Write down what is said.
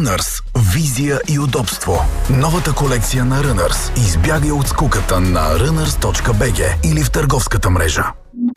Runners. Визия и удобство. Новата колекция на Runners. Избягай от скуката на runners.bg или в търговската мрежа.